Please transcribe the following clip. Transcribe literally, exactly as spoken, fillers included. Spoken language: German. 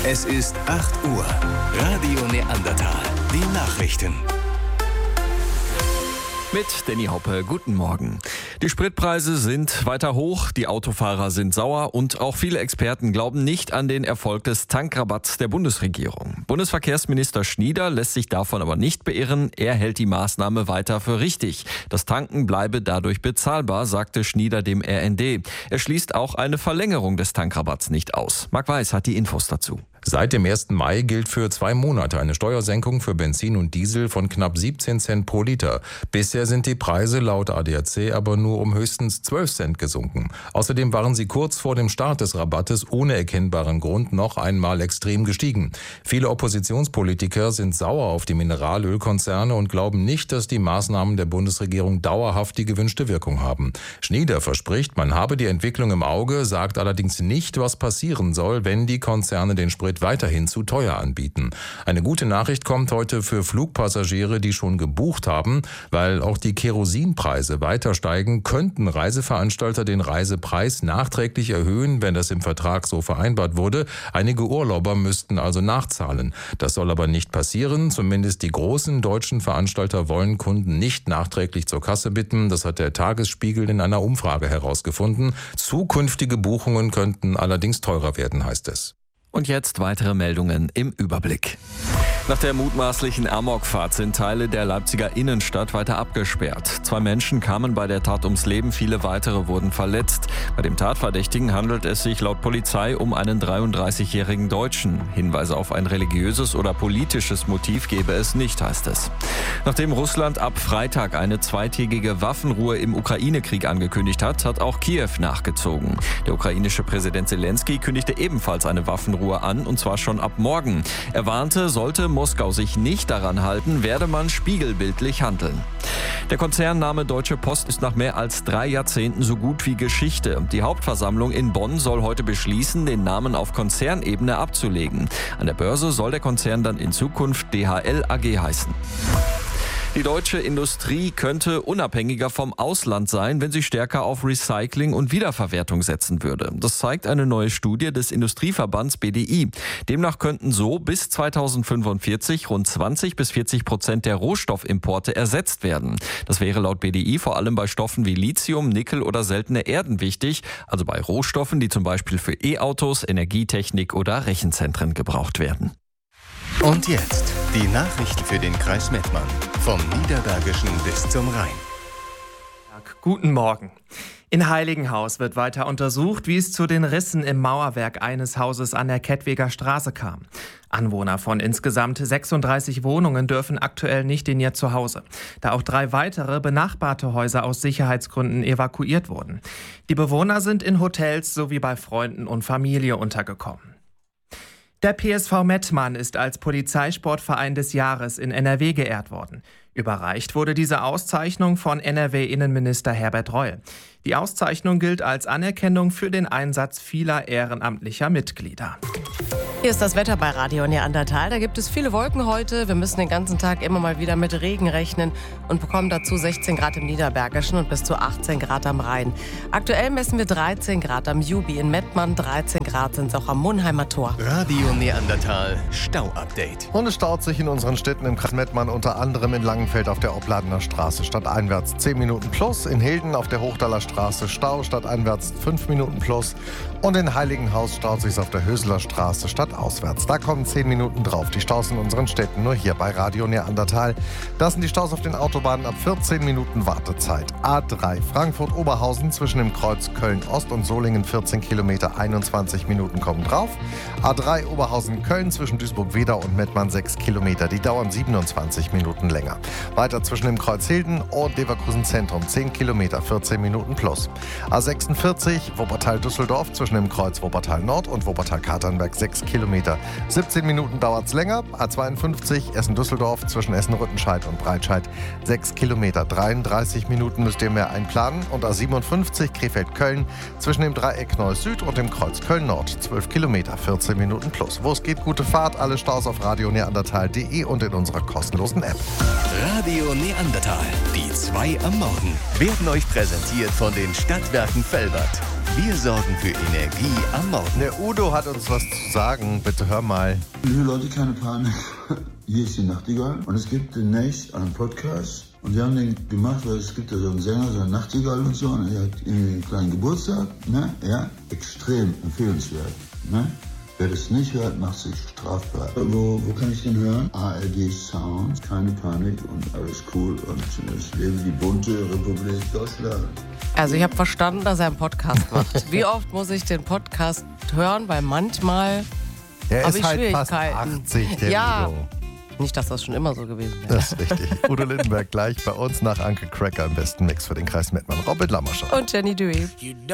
Es ist acht Uhr. Radio Neandertal. Die Nachrichten. Mit Danny Hoppe, guten Morgen. Die Spritpreise sind weiter hoch, die Autofahrer sind sauer und auch viele Experten glauben nicht an den Erfolg des Tankrabatts der Bundesregierung. Bundesverkehrsminister Schnieder lässt sich davon aber nicht beirren. Er hält die Maßnahme weiter für richtig. Das Tanken bleibe dadurch bezahlbar, sagte Schnieder dem R N D. Er schließt auch eine Verlängerung des Tankrabatts nicht aus. Marc Weiß hat die Infos dazu. Seit dem ersten Mai gilt für zwei Monate eine Steuersenkung für Benzin und Diesel von knapp siebzehn Cent pro Liter. Bisher sind die Preise laut A D A C aber nur um höchstens zwölf Cent gesunken. Außerdem waren sie kurz vor dem Start des Rabattes ohne erkennbaren Grund noch einmal extrem gestiegen. Viele Oppositionspolitiker sind sauer auf die Mineralölkonzerne und glauben nicht, dass die Maßnahmen der Bundesregierung dauerhaft die gewünschte Wirkung haben. Schnieder verspricht, man habe die Entwicklung im Auge, sagt allerdings nicht, was passieren soll, wenn die Konzerne den Sprit weiterhin zu teuer anbieten. Eine gute Nachricht kommt heute für Flugpassagiere, die schon gebucht haben. Weil auch die Kerosinpreise weiter steigen, könnten Reiseveranstalter den Reisepreis nachträglich erhöhen, wenn das im Vertrag so vereinbart wurde. Einige Urlauber müssten also nachzahlen. Das soll aber nicht passieren. Zumindest die großen deutschen Veranstalter wollen Kunden nicht nachträglich zur Kasse bitten. Das hat der Tagesspiegel in einer Umfrage herausgefunden. Zukünftige Buchungen könnten allerdings teurer werden, heißt es. Und jetzt weitere Meldungen im Überblick. Nach der mutmaßlichen Amokfahrt sind Teile der Leipziger Innenstadt weiter abgesperrt. Zwei Menschen kamen bei der Tat ums Leben, viele weitere wurden verletzt. Bei dem Tatverdächtigen handelt es sich laut Polizei um einen dreiunddreißigjährigen Deutschen. Hinweise auf ein religiöses oder politisches Motiv gebe es nicht, heißt es. Nachdem Russland ab Freitag eine zweitägige Waffenruhe im Ukraine-Krieg angekündigt hat, hat auch Kiew nachgezogen. Der ukrainische Präsident Zelensky kündigte ebenfalls eine Waffenruhe an, und zwar schon ab morgen. Er warnte, sollte Moskau sich nicht daran halten, werde man spiegelbildlich handeln. Der Konzernname Deutsche Post ist nach mehr als drei Jahrzehnten so gut wie Geschichte. Die Hauptversammlung in Bonn soll heute beschließen, den Namen auf Konzernebene abzulegen. An der Börse soll der Konzern dann in Zukunft D H L A G heißen. Die deutsche Industrie könnte unabhängiger vom Ausland sein, wenn sie stärker auf Recycling und Wiederverwertung setzen würde. Das zeigt eine neue Studie des Industrieverbands B D I. Demnach könnten so bis zweitausendfünfundvierzig rund zwanzig bis vierzig Prozent der Rohstoffimporte ersetzt werden. Das wäre laut B D I vor allem bei Stoffen wie Lithium, Nickel oder seltene Erden wichtig, also bei Rohstoffen, die zum Beispiel für E-Autos, Energietechnik oder Rechenzentren gebraucht werden. Und jetzt die Nachrichten für den Kreis Mettmann. Vom Niederbergischen bis zum Rhein. Guten Morgen. In Heiligenhaus wird weiter untersucht, wie es zu den Rissen im Mauerwerk eines Hauses an der Kettwiger Straße kam. Anwohner von insgesamt sechsunddreißig Wohnungen dürfen aktuell nicht in ihr Zuhause, da auch drei weitere benachbarte Häuser aus Sicherheitsgründen evakuiert wurden. Die Bewohner sind in Hotels sowie bei Freunden und Familie untergekommen. Der P S V Mettmann ist als Polizeisportverein des Jahres in N R W geehrt worden. Überreicht wurde diese Auszeichnung von N R W-Innenminister Herbert Reul. Die Auszeichnung gilt als Anerkennung für den Einsatz vieler ehrenamtlicher Mitglieder. Hier ist das Wetter bei Radio Neandertal. Da gibt es viele Wolken heute. Wir müssen den ganzen Tag immer mal wieder mit Regen rechnen und bekommen dazu sechzehn Grad im Niederbergischen und bis zu achtzehn Grad am Rhein. Aktuell messen wir dreizehn Grad am Jubi in Mettmann, dreizehn Grad sind es auch am Munheimer Tor. Radio Neandertal Stau-Update. Und es staut sich in unseren Städten im Kreis Mettmann, unter anderem in Langenfeld auf der Opladener Straße stadteinwärts zehn Minuten plus, in Hilden auf der Hochdaler Straße Stau stadteinwärts fünf Minuten plus und in Heiligenhaus staut sich auf der Höseler Straße stadtauswärts. Da kommen zehn Minuten drauf. Die Staus in unseren Städten nur hier bei Radio Neandertal. Das sind die Staus auf den Autobahnen ab vierzehn Minuten Wartezeit. A drei Frankfurt-Oberhausen zwischen dem Kreuz Köln-Ost und Solingen vierzehn Kilometer, einundzwanzig Minuten kommen drauf. A drei Oberhausen-Köln zwischen Duisburg-Wedau und Mettmann sechs Kilometer, die dauern siebenundzwanzig Minuten länger. Weiter zwischen dem Kreuz Hilden und Leverkusen Zentrum zehn Kilometer, vierzehn Minuten plus. A sechsundvierzig Wuppertal-Düsseldorf zwischen dem Kreuz Wuppertal Nord und Wuppertal-Katernberg sechs Kilometer. siebzehn Minuten dauert es länger. A zweiundfünfzig Essen-Düsseldorf zwischen Essen-Rüttenscheid und Breitscheid sechs Kilometer. dreiunddreißig Minuten müsst ihr mehr einplanen. Und A siebenundfünfzig Krefeld-Köln zwischen dem Dreieck Neuss Süd und dem Kreuz Köln-Nord zwölf Kilometer, vierzehn Minuten plus. Wo es geht, gute Fahrt. Alle Staus auf radio neandertal punkt de und in unserer kostenlosen App. Radio Neandertal, die zwei am Morgen, werden euch präsentiert von den Stadtwerken Velbert. Wir sorgen für Energie am Morgen. Der Udo hat uns was zu sagen. Bitte hör mal. Liebe Leute, keine Panik. Hier ist die Nachtigall und es gibt demnächst einen Podcast. Und wir haben den gemacht, weil es gibt ja so einen Sänger, so einen Nachtigall und so. Und er hat irgendwie einen kleinen Geburtstag. Ne? Ja, extrem empfehlenswert. Ne? Wer das nicht hört, macht sich strafbar. Wo, wo kann ich den hören? A R D Sound, keine Panik und alles cool. Und es lebe die bunte Republik Deutschland. Also ich habe verstanden, dass er einen Podcast macht. Wie oft muss ich den Podcast hören? Weil manchmal Er habe ist ich halt fast Schwierigkeiten. achtzig, der Ja. Udo. Nicht, dass das schon immer so gewesen wäre. Das ist richtig. Udo Lindenberg gleich bei uns nach Anke Cracker im besten Mix für den Kreis Mettmann. Robin Lammerscher. Und Jenny Dewey.